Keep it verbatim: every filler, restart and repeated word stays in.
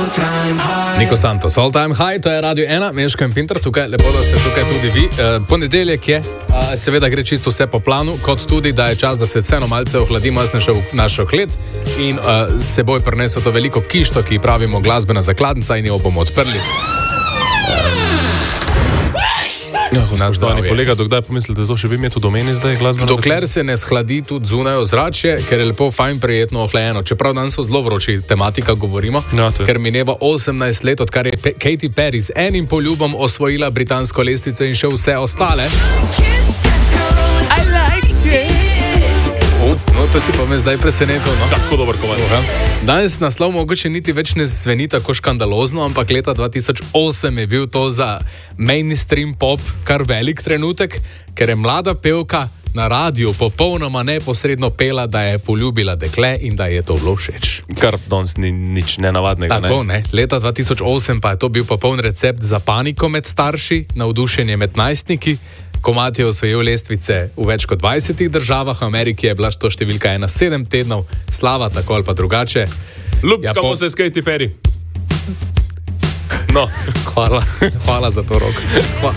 Niko Santos, All Time High, to je Radio ena, Meško in Pinter, tukaj, lepo, da ste tukaj tudi vi. E, ponedeljek je, a, seveda gre čisto vse po planu, kot tudi, da je čas, da se vseeno malce ohladimo, jaz sem šel v našo klet in a, seboj prinesel to veliko kišto, ki pravimo glasbena zakladnica in jo bomo odprli. Ja, spoštovani kolega, dokdaj pomislite, da to še vi imete v domeni zdaj glasbeno? Dokler se ne shladi tudi zunaj ozračje, ker je lepo, fajn, prijetno, ohlajeno. Čeprav danes so zelo vroči tematika, govorimo, ja, ker mineva osemnajst let, odkar je Pe- Katy Perry z enim poljubom osvojila britansko lestvico in še vse ostale. I like it. No, to si pa me zdaj presenetil, no? Tako dober komentar. Danes naslov mogoče niti več ne zveni tako škandalozno, ampak leta dva tisoč osem je bil to za mainstream pop kar velik trenutek, ker je mlada pevka na radiju popolnoma neposredno pela, da je poljubila dekle in da je to bilo všeč. Kar danes ni nič nenavadnega, ne? Tako, ne. Leta dva tisoč osem pa je to bil popoln recept za paniko med starši, navdušenje med najstniki. Komad je osvojil lestvice v več kot dvajsetih državah, v Ameriki je bila to številka ena sedem tednov, slava tako ali pa drugače. Ljubčkamo ja, po... se s Katy Perry. No. Hvala, hvala za to roko.